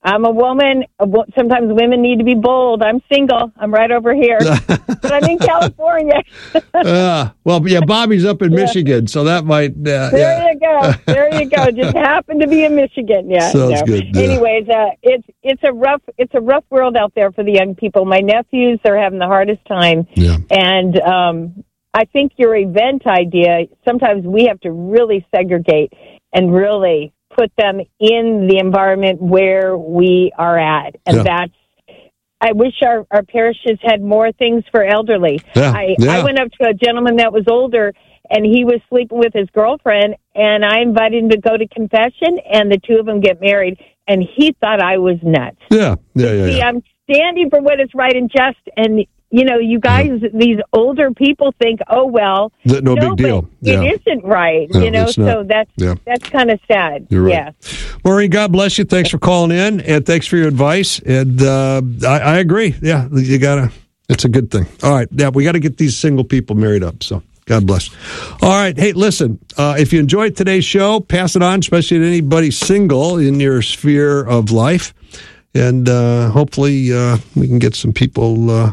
I'm a woman. Sometimes women need to be bold. I'm single. I'm right over here. But I'm in California. Bobby's up in Michigan, so that might... There you go. Just happened to be in Michigan. Yeah. Sounds good. Yeah. Anyways, it's a rough world out there for the young people. My nephews are having the hardest time. Yeah. And I think your event idea, sometimes we have to really segregate and really put them in the environment where we are at. And I wish our parishes had more things for elderly. Yeah. I went up to a gentleman that was older, and he was sleeping with his girlfriend, and I invited him to go to confession, and the two of them get married, and he thought I was nuts. Yeah. See, I'm standing for what is right and just, and you guys, these older people think, oh, well, no big deal. It isn't right, so that's kind of sad. You're right. Yeah. Maureen, God bless you. Thanks for calling in, and thanks for your advice. And I agree. Yeah, it's a good thing. All right. Yeah, we got to get these single people married up, so God bless. All right. Hey, listen, if you enjoyed today's show, pass it on, especially to anybody single in your sphere of life. And hopefully we can get some people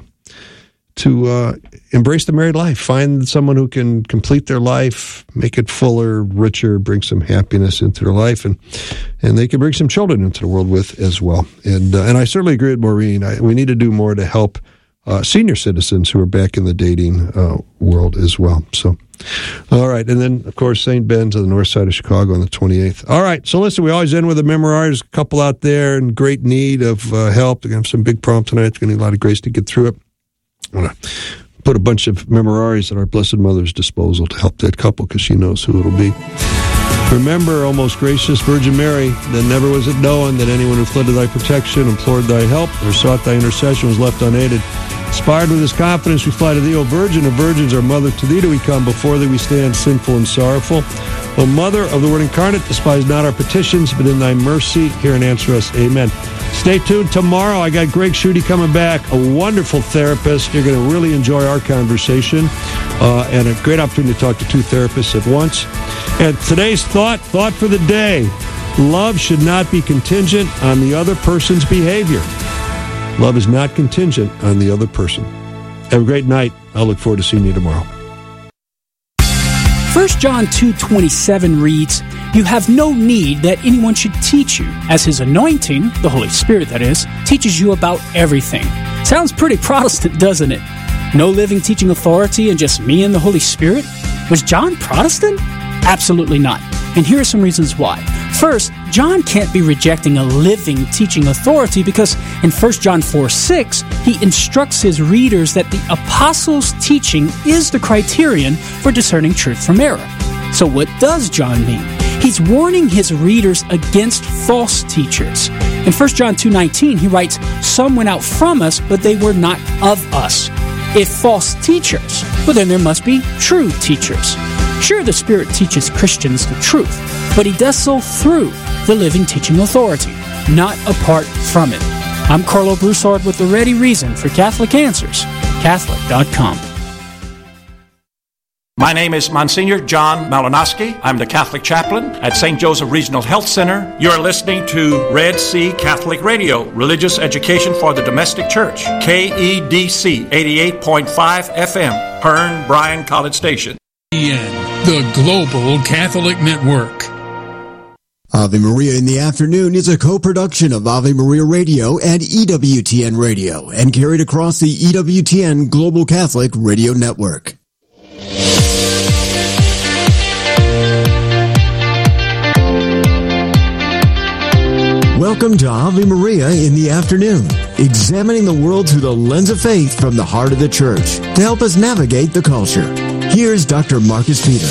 to embrace the married life, find someone who can complete their life, make it fuller, richer, bring some happiness into their life, and they can bring some children into the world with as well. And I certainly agree with Maureen. We need to do more to help senior citizens who are back in the dating world as well. So, all right. And then, of course, St. Ben's on the north side of Chicago on the 28th. All right. So, listen, we always end with a memoir. There's a couple out there in great need of help. They're going to have some big problem tonight. They're going to need a lot of grace to get through it. I want to put a bunch of memoirs at our Blessed Mother's disposal to help that couple because she knows who it'll be. Remember, O most gracious Virgin Mary, that never was it known that anyone who fled to thy protection, implored thy help, or sought thy intercession was left unaided. Inspired with this confidence, we fly to thee, O Virgin of Virgins, our Mother. To thee do we come, before thee we stand sinful and sorrowful. O Mother of the Word incarnate, despise not our petitions, but in thy mercy hear and answer us. Amen. Stay tuned. Tomorrow, I got Greg Schutte coming back, a wonderful therapist. You're going to really enjoy our conversation, and a great opportunity to talk to two therapists at once. And today's thought for the day: love should not be contingent on the other person's behavior. Love is not contingent on the other person. Have a great night. I'll look forward to seeing you tomorrow. 1 John 2:27 reads, "You have no need that anyone should teach you, as his anointing, the Holy Spirit that is, teaches you about everything." Sounds pretty Protestant, doesn't it? No living teaching authority and just me and the Holy Spirit? Was John Protestant? Absolutely not. And here are some reasons why. First, John can't be rejecting a living teaching authority because in 1 John 4:6, he instructs his readers that the apostles' teaching is the criterion for discerning truth from error. So what does John mean? He's warning his readers against false teachers. In 1 John 2:19, he writes, "Some went out from us, but they were not of us." If false teachers, well then there must be true teachers. Sure, the Spirit teaches Christians the truth, but he does so through the living teaching authority, not apart from it. I'm Carlo Broussard with the ready reason for Catholic Answers, Catholic.com. My name is Monsignor John Malinowski. I'm the Catholic chaplain at St. Joseph Regional Health Center. You're listening to Red Sea Catholic Radio, religious education for the domestic church, KEDC 88.5 FM, Hearn Bryan College Station. The Global Catholic Network. Ave Maria in the Afternoon is a co-production of Ave Maria Radio and EWTN Radio and carried across the EWTN Global Catholic Radio Network. Welcome to Ave Maria in the Afternoon, examining the world through the lens of faith from the heart of the Church to help us navigate the culture. Here's Dr. Marcus Peter.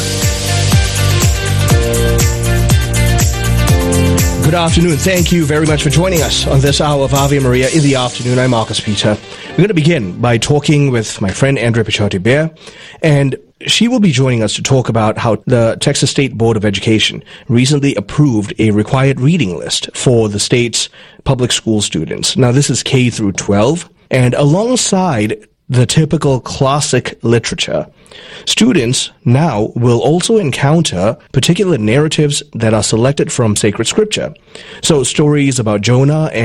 Good afternoon. Thank you very much for joining us on this hour of Ave Maria in the Afternoon. I'm Marcus Peter. We're going to begin by talking with my friend Andrea Picciotti-Bear, and she will be joining us to talk about how the Texas State Board of Education recently approved a required reading list for the state's public school students. Now, this is K through 12, and alongside the typical classic literature, students now will also encounter particular narratives that are selected from sacred scripture. So stories about Jonah